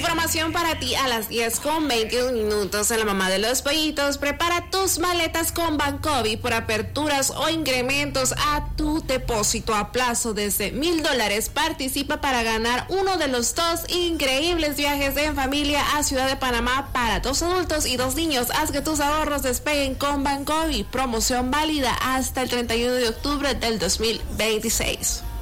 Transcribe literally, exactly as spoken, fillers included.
Información para ti a las diez con veintiún minutos. En la mamá de los pollitos, prepara tus maletas con Bancovi por aperturas o incrementos a tu depósito a plazo desde mil dólares. Participa para ganar uno de los dos increíbles viajes en familia a Ciudad de Panamá para dos adultos y dos niños. Haz que tus ahorros despeguen con Bancovi. Promoción válida hasta el treinta y uno de octubre del dos mil veintiséis.